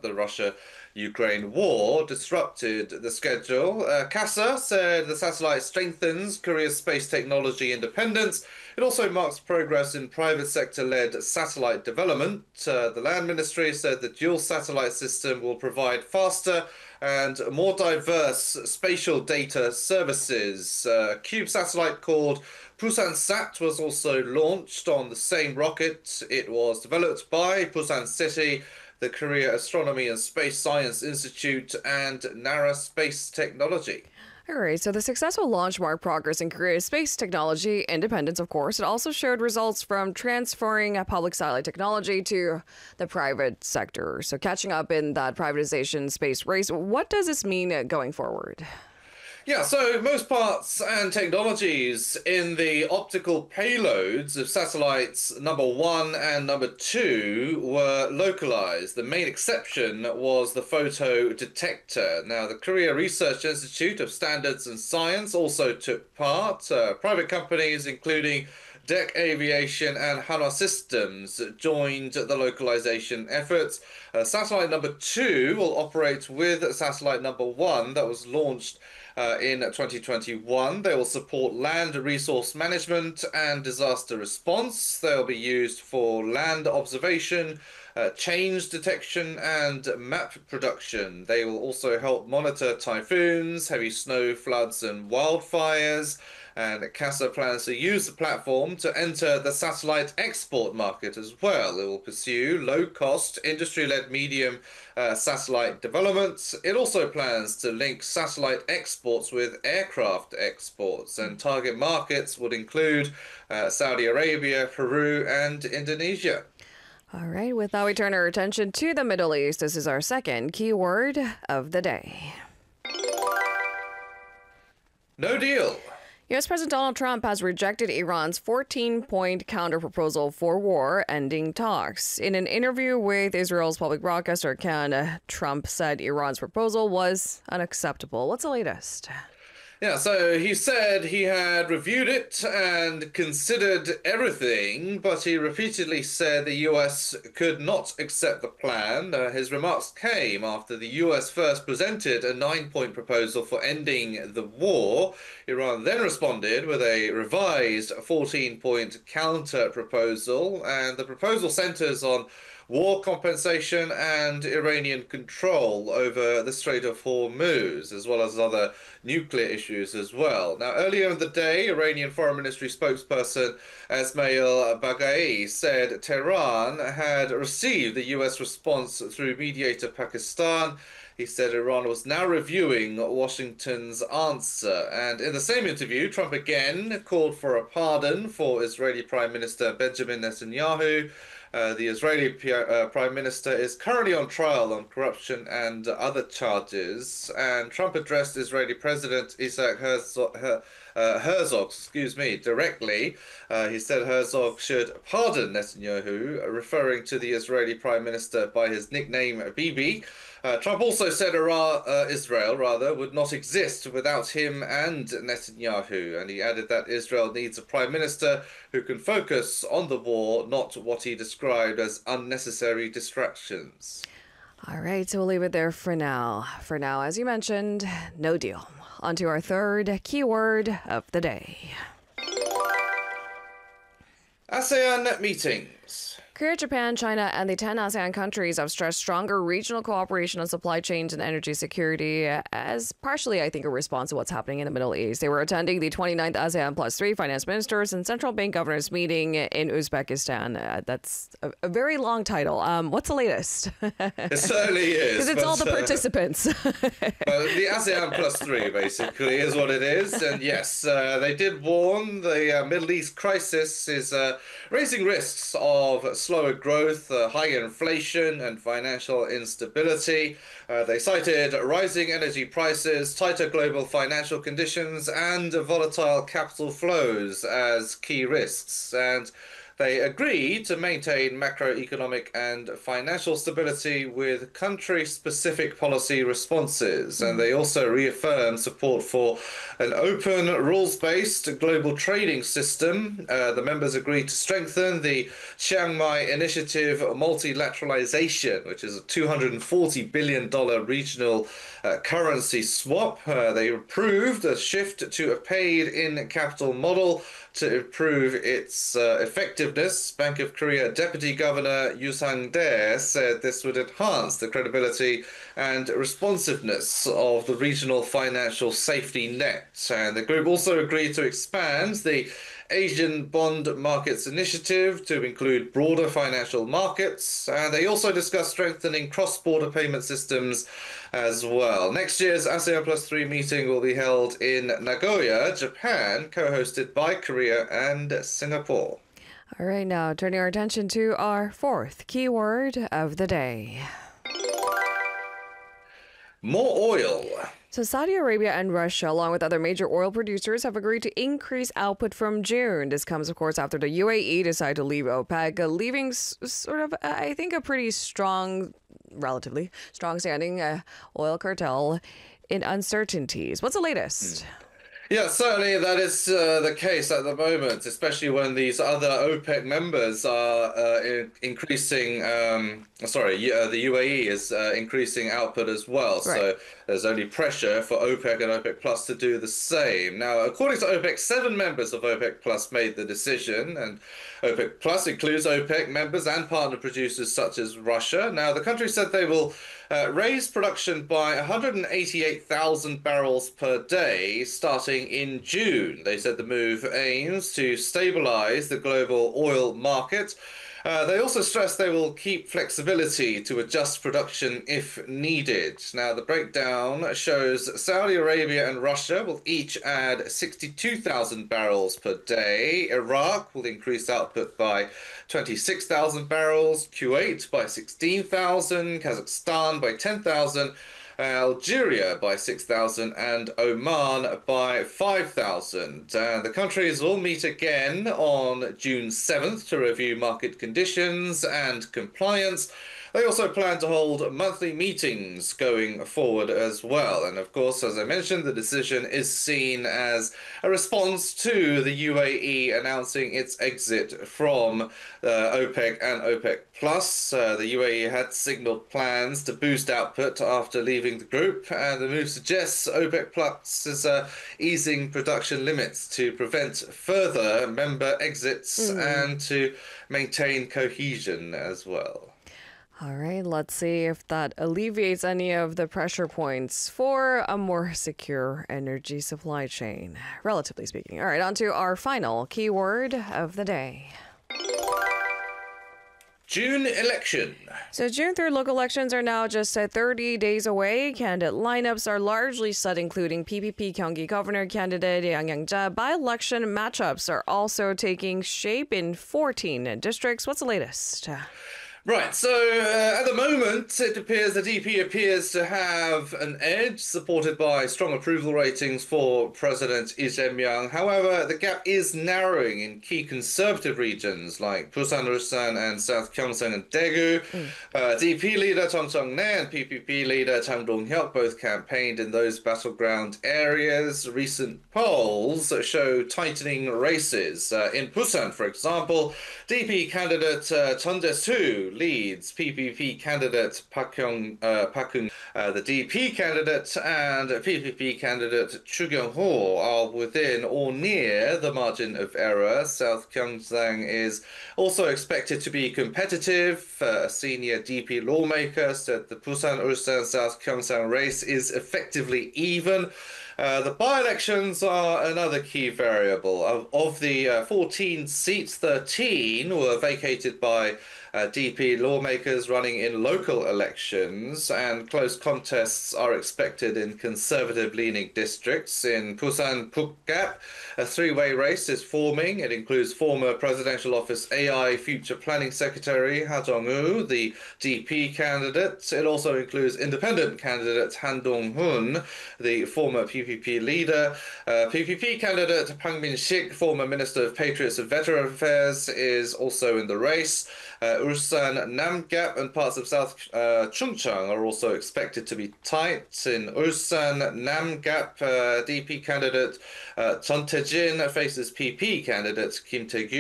but the Russia-Ukraine war disrupted the schedule. CASA said the satellite strengthens Korea's space technology independence. It also marks progress in private sector-led satellite development. The Land Ministry said the dual satellite system will provide faster and more diverse spatial data services. A Cube satellite called Pusansat was also launched on the same rocket. It was developed by Busan City, the Korea Astronomy and Space Science Institute, and NARA Space Technology. All right, so the successful launch marked progress in Korea's space technology independence, of course. It also showed results from transferring public satellite technology to the private sector. So catching up in that privatization space race, what does this mean going forward? Yeah, so most parts and technologies in the optical payloads of satellites number 1 and number 2 were localized. The main exception was the photo detector. Now, the Korea Research Institute of Standards and Science also took part. Private companies, including DEC Aviation and Hanwha Systems, joined the localization efforts. Satellite number 2 will operate with satellite number 1 that was launched in 2021. They will support land resource management and disaster response. They'll be used for land observation, change detection, and map production. They will also help monitor typhoons, heavy snow, floods, and wildfires. And CASA plans to use the platform to enter the satellite export market as well. It will pursue low-cost, industry-led medium satellite development. It also plans to link satellite exports with aircraft exports, and target markets would include Saudi Arabia, Peru, and Indonesia. All right, with that, we turn our attention to the Middle East. This is our second keyword of the day. No deal. U.S. President Donald Trump has rejected Iran's 14-point counterproposal for war, ending talks. In an interview with Israel's public broadcaster Kan, Trump said Iran's proposal was unacceptable. What's the latest? Yeah, so he said he had reviewed it and considered everything, but he repeatedly said the US could not accept the plan. His remarks came after the US first presented a 9-point proposal for ending the war. Iran then responded with a revised 14-point counter proposal, and the proposal centers on war compensation and Iranian control over the Strait of Hormuz, as well as other nuclear issues as well. Now, earlier in the day, Iranian Foreign Ministry spokesperson Esmail Baghai said Tehran had received the US response through mediator Pakistan. He said Iran was now reviewing Washington's answer. And in the same interview, Trump again called for a pardon for Israeli Prime Minister Benjamin Netanyahu. The Israeli Prime Minister is currently on trial on corruption and other charges. And Trump addressed Israeli President Isaac Herzog, directly. He said Herzog should pardon Netanyahu, referring to the Israeli Prime Minister by his nickname Bibi. Trump also said Israel would not exist without him and Netanyahu, and he added that Israel needs a prime minister who can focus on the war, not what he described as unnecessary distractions. All right, so we'll leave it there for now. For now, as you mentioned, no deal. On to our third keyword of the day. ASEAN meetings. Korea, Japan, China, and the 10 ASEAN countries have stressed stronger regional cooperation on supply chains and energy security as partially, I think, a response to what's happening in the Middle East. They were attending the 29th ASEAN Plus 3 finance ministers and central bank governors meeting in Uzbekistan. That's a very long title. What's the latest? It certainly is. Because it's all the participants. The ASEAN Plus 3, basically, is what it is. And yes, they did warn the Middle East crisis is raising risks of slower growth, higher inflation, and financial instability. They cited rising energy prices, tighter global financial conditions, and volatile capital flows as key risks. And They agreed to maintain macroeconomic and financial stability with country-specific policy responses, and they also reaffirmed support for an open, rules-based global trading system. The members agreed to strengthen the Chiang Mai Initiative multilateralization, which is a $240 billion regional currency swap. They approved a shift to a paid-in capital model to improve its effectiveness. Bank of Korea Deputy Governor Yu Sang-dae said this would enhance the credibility and responsiveness of the regional financial safety net. And the group also agreed to expand the Asian Bond Markets Initiative to include broader financial markets, and they also discussed strengthening cross-border payment systems as well. Next year's ASEAN Plus 3 meeting will be held in Nagoya, Japan, co-hosted by Korea and Singapore. All right, now turning our attention to our fourth keyword of the day. More oil. So Saudi Arabia and Russia, along with other major oil producers, have agreed to increase output from June. This comes, of course, after the UAE decided to leave OPEC, leaving sort of, I think, a pretty strong, relatively strong-standing oil cartel in uncertainties. What's the latest? Yeah, certainly that is the case at the moment, especially when these other OPEC members are increasing. The UAE is increasing output as well. Right. So there's only pressure for OPEC and OPEC Plus to do the same. Now, according to OPEC, 7 members of OPEC Plus made the decision, and OPEC Plus includes OPEC members and partner producers such as Russia. Now, the country said they will raise production by 188,000 barrels per day starting in June. They said the move aims to stabilize the global oil market. They also stressed they will keep flexibility to adjust production if needed. Now, the breakdown shows Saudi Arabia and Russia will each add 62,000 barrels per day. Iraq will increase output by 26,000 barrels, Kuwait by 16,000, Kazakhstan by 10,000, Algeria by 6,000 and Oman by 5,000. The countries will meet again on June 7th to review market conditions and compliance. They also plan to hold monthly meetings going forward as well. And of course, as I mentioned, the decision is seen as a response to the UAE announcing its exit from OPEC and OPEC Plus. The UAE had signaled plans to boost output after leaving the group, and the move suggests OPEC Plus is easing production limits to prevent further member exits and to maintain cohesion as well. All right, let's see if that alleviates any of the pressure points for a more secure energy supply chain, relatively speaking. All right, on to our final keyword of the day. June election. So June 3rd local elections are now just 30 days away. Candidate lineups are largely set, including PPP Gyeonggi governor candidate Yang Yang-ja. By-election matchups are also taking shape in 14 districts. What's the latest? Right, so at the moment, it appears the DP appears to have an edge, supported by strong approval ratings for President Lee Jae-myung. However, the gap is narrowing in key conservative regions like Busan, Ulsan, and South Gyeongsang and Daegu. DP leader Chung Cheong-nae and PPP leader Chang Dong-hyuk both campaigned in those battleground areas. Recent polls show tightening races. In Busan, for example, DP candidate Chun Jae-soo leads PPP candidate Park Kyung, the DP candidate and PPP candidate Chu Kyung-ho are within or near the margin of error. South Gyeongsang is also expected to be competitive. A senior DP lawmaker said the Busan, Ulsan, South Gyeongsang race is effectively even. The by-elections are another key variable. Of the 14 seats, 13 were vacated by DP lawmakers running in local elections, and close contests are expected in conservative-leaning districts. In Busan Pukgap, a three-way race is forming. It includes former Presidential Office AI Future Planning Secretary Ha Jong-woo, the DP candidate. It also includes independent candidate Han Dong-hun, the former PPP leader. PPP candidate Pang Min-sik, former Minister of Patriots and Veteran Affairs, is also in the race. Ulsan Namgap and parts of South Chungcheong are also expected to be tight. In Ulsan Namgap, DP candidate Chun Tae-jin faces PP candidate Kim Tae-gyu.